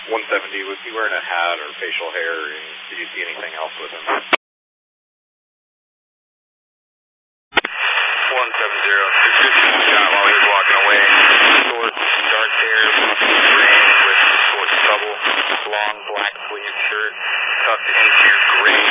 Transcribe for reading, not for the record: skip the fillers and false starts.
170, was he wearing a hat or facial hair? And did you see anything else with him? 170, 250 shot while he was walking away. Short, dark hair, gray with short stubble, long black sleeve shirt tucked into gray